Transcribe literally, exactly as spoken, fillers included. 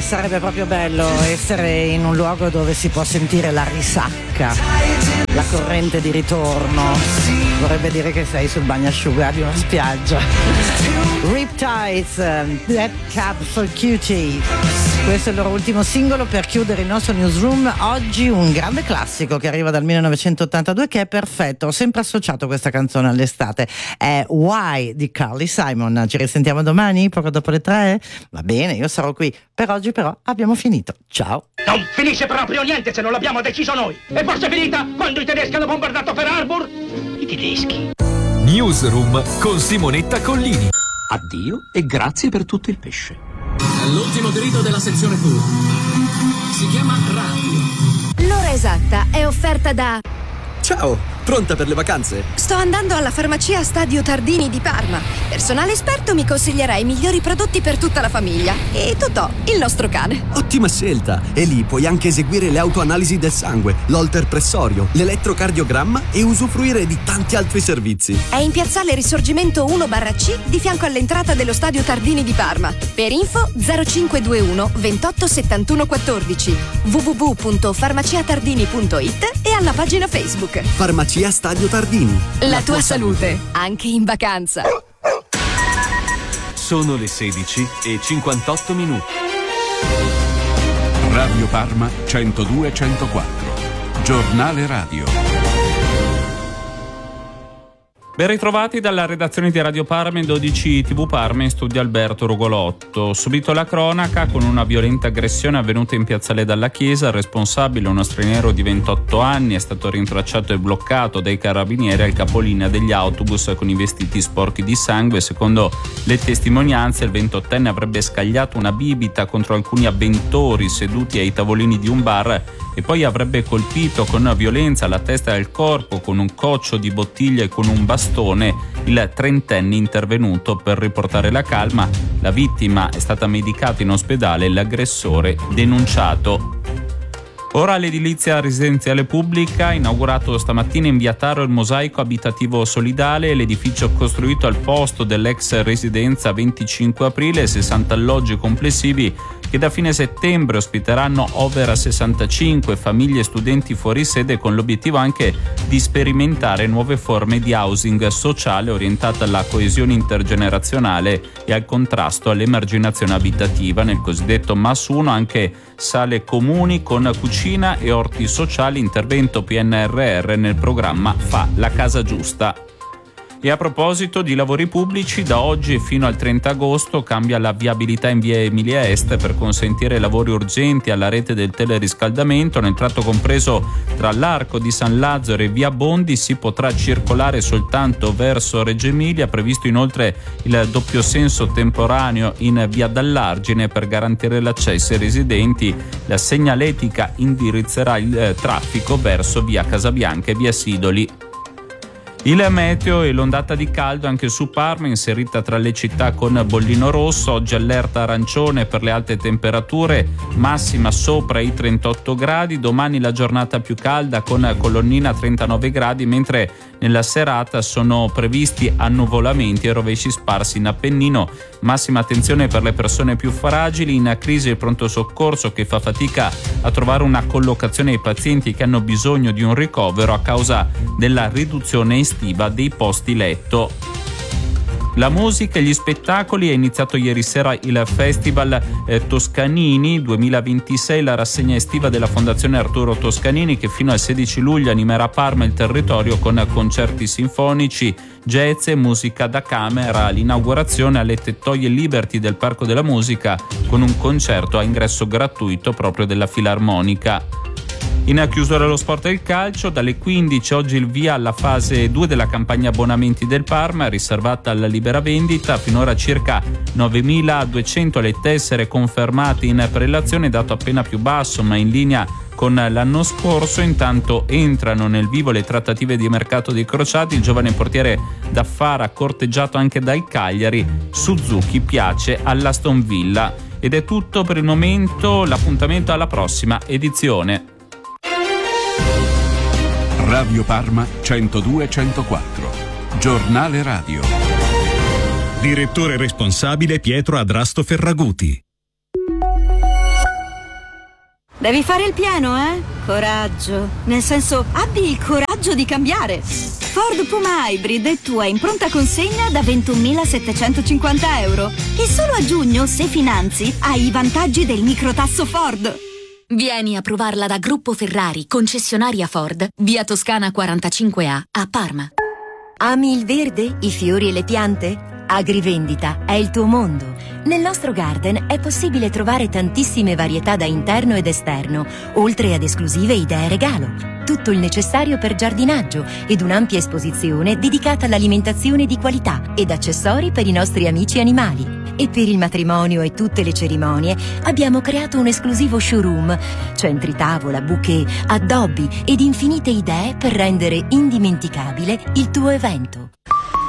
sarebbe proprio bello essere in un luogo dove si può sentire la risacca, la corrente di ritorno. Vorrebbe dire che sei sul bagnasciuga di una spiaggia. Riptides, Dead Cab for Cutie. Questo è il loro ultimo singolo per chiudere il nostro newsroom. Oggi un grande classico che arriva dal millenovecentottantadue, che è perfetto. Ho sempre associato questa canzone all'estate. È Why di Carly Simon. Ci risentiamo domani, poco dopo le tre? Va bene, io sarò qui. Per oggi però abbiamo finito. Ciao. Non finisce proprio niente se non l'abbiamo deciso noi. E forse è finita quando i tedeschi hanno bombardato Pearl Harbor? I tedeschi. Newsroom con Simonetta Collini. Addio e grazie per tutto il pesce. L'ultimo diritto della sezione Q si chiama radio. L'ora esatta è offerta da... Ciao, pronta per le vacanze? Sto andando alla farmacia Stadio Tardini di Parma. Personale esperto mi consiglierà i migliori prodotti per tutta la famiglia. E Totò, il nostro cane. Ottima scelta! E lì puoi anche eseguire le autoanalisi del sangue, l'holter pressorio, l'elettrocardiogramma e usufruire di tanti altri servizi. È in piazzale Risorgimento uno barra C, di fianco all'entrata dello Stadio Tardini di Parma. Per info zero cinque due uno ventotto settantuno quattordici, w w w punto farmaciatardini punto it e alla pagina Facebook. Farmacia Stadio Tardini. La, La tua, tua salute, salute, anche in vacanza. Sono le sedici e cinquantotto minuti. Radio Parma centodue centoquattro. Giornale radio. Ben ritrovati dalla redazione di Radio Parma in dodici tivù Parma, in studio Alberto Rugolotto. Subito la cronaca con una violenta aggressione avvenuta in piazzale Dalla Chiesa. Il responsabile, uno straniero di ventotto anni, è stato rintracciato e bloccato dai carabinieri al capolinea degli autobus con i vestiti sporchi di sangue. Secondo le testimonianze, il ventottenne avrebbe scagliato una bibita contro alcuni avventori seduti ai tavolini di un bar e poi avrebbe colpito con violenza la testa e il corpo con un coccio di bottiglia e con un bastone il trentenne intervenuto per riportare la calma. La vittima è stata medicata in ospedale e l'aggressore denunciato. Ora l'edilizia residenziale pubblica, inaugurato stamattina in via Taro il mosaico abitativo solidale, l'edificio costruito al posto dell'ex residenza venticinque aprile, sessanta alloggi complessivi che da fine settembre ospiteranno over sessantacinque famiglie e studenti fuori sede, con l'obiettivo anche di sperimentare nuove forme di housing sociale orientate alla coesione intergenerazionale e al contrasto all'emarginazione abitativa. Nel cosiddetto M A S uno anche sale comuni con cucina e orti sociali, intervento P N R R nel programma Fa la casa giusta. E a proposito di lavori pubblici, da oggi fino al trenta agosto cambia la viabilità in via Emilia Est per consentire lavori urgenti alla rete del teleriscaldamento. Nel tratto compreso tra l'Arco di San Lazzaro e via Bondi si potrà circolare soltanto verso Reggio Emilia. Previsto inoltre il doppio senso temporaneo in via Dall'Argine per garantire l'accesso ai residenti. La segnaletica indirizzerà il traffico verso via Casabianca e via Sidoli. Il meteo e l'ondata di caldo anche su Parma, inserita tra le città con bollino rosso. Oggi allerta arancione per le alte temperature, massima sopra i trentotto gradi. Domani la giornata più calda con colonnina trentanove gradi, mentre nella serata sono previsti annuvolamenti e rovesci sparsi in Appennino. Massima attenzione per le persone più fragili. In crisi il pronto soccorso, che fa fatica a trovare una collocazione ai pazienti che hanno bisogno di un ricovero a causa della riduzione estiva dei posti letto. La musica e gli spettacoli. È iniziato ieri sera il Festival eh, Toscanini duemilaventisei, la rassegna estiva della Fondazione Arturo Toscanini, che fino al sedici luglio animerà Parma e il territorio con concerti sinfonici, jazz e musica da camera. L'inaugurazione alle Tettoie Liberty del Parco della Musica, con un concerto a ingresso gratuito proprio della Filarmonica. In chiusura allo sport e il calcio, dalle quindici oggi il via alla fase due della campagna abbonamenti del Parma, riservata alla libera vendita. Finora circa novemiladuecento le tessere confermate in prelazione, dato appena più basso ma in linea con l'anno scorso. Intanto entrano nel vivo le trattative di mercato dei crociati. Il giovane portiere d'affari, corteggiato anche dal Cagliari, Suzuki, piace all'Aston Villa. Ed è tutto per il momento, l'appuntamento alla prossima edizione. Radio Parma centodue centoquattro. Giornale radio. Direttore responsabile Pietro Adrasto Ferraguti. Devi fare il pieno, eh? Coraggio. Nel senso, abbi il coraggio di cambiare. Ford Puma Hybrid è tua in pronta consegna da ventunomilasettecentocinquanta euro. E solo a giugno, se finanzi, hai i vantaggi del microtasso Ford. Vieni a provarla da Gruppo Ferrari, concessionaria Ford, via Toscana quarantacinque A, a Parma. Ami il verde, i fiori e le piante? Agrivendita è il tuo mondo. Nel nostro garden è possibile trovare tantissime varietà da interno ed esterno, oltre ad esclusive idee regalo. Tutto il necessario per giardinaggio ed un'ampia esposizione dedicata all'alimentazione di qualità ed accessori per i nostri amici animali. E per il matrimonio e tutte le cerimonie abbiamo creato un esclusivo showroom, centri tavola, bouquet, addobbi ed infinite idee per rendere indimenticabile il tuo evento.